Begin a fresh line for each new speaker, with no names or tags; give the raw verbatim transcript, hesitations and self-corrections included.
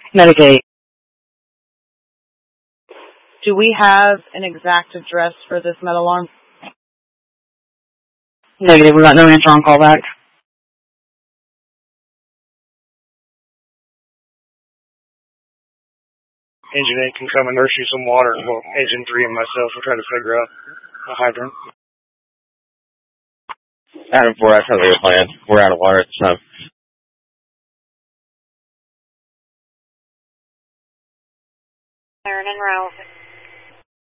Medicaid.
Do we have an exact address for this med alarm?
Negative. We got no answer on callback.
Engine eight can come and nurse you some water. Well, Engine three and myself will try to figure out a hydrant.
Adam four, I totally your plan. We're out of water at the time.
Iron and Row,